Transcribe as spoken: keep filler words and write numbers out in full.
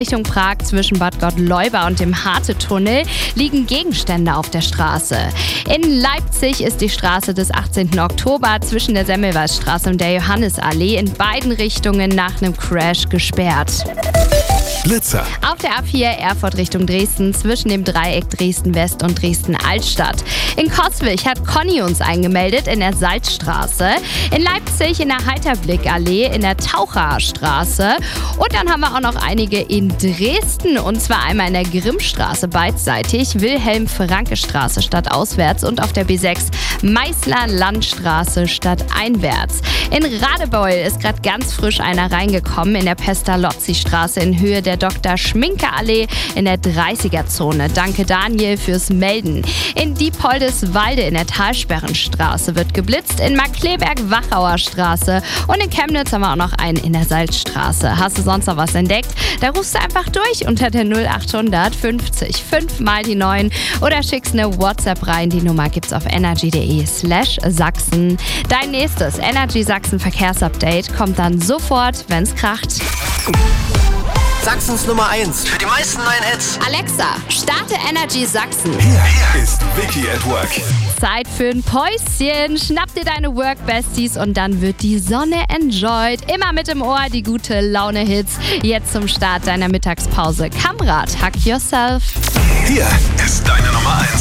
Richtung Prag zwischen Bad Gottleuba und dem Harte-Tunnel liegen Gegenstände auf der Straße. In Leipzig ist die Straße des achtzehnten Oktober zwischen der Semmelweisstraße und der Johannisallee in beiden Richtungen nach einem Crash gesperrt. Blitzer. Auf der A vier Erfurt Richtung Dresden zwischen dem Dreieck Dresden-West und Dresden-Altstadt. In Coswig hat Conny uns eingemeldet in der Salzstraße. In Leipzig in der Heiterblick-Allee in der Taucherstraße. Und dann haben wir auch noch einige in Dresden. Und zwar einmal in der Grimmstraße beidseitig, Wilhelm-Franke-Straße stadtauswärts und auf der B sechs Meißler-Landstraße stadteinwärts. In Radebeul ist gerade ganz frisch einer reingekommen in der Pestalozzi-Straße in Höhe der Doktor Schminke-Allee in der dreißiger-Zone. Danke Daniel fürs Melden. In Diepoldeswalde in der Talsperrenstraße wird geblitzt, in Markkleeberg-Wachauer Straße und in Chemnitz haben wir auch noch einen in der Salzstraße. Hast du sonst noch was entdeckt? Da rufst du einfach durch unter der null achthundert fünfzig fünf mal die neun oder schickst eine WhatsApp rein. Die Nummer gibt's auf energy.de slash Sachsen. Dein nächstes Energy Sachsen Verkehrsupdate kommt dann sofort, wenn's kracht. Sachsens Nummer eins für die meisten neuen Hits. Alexa, starte Energy Sachsen. Hier, hier ist Vicky at Work. Zeit für ein Päuschen. Schnapp dir deine Work-Besties und dann wird die Sonne enjoyed. Immer mit im Ohr die gute Laune-Hits. Jetzt zum Start deiner Mittagspause. Kamrat, Hack Yourself. Hier ist deine Nummer eins.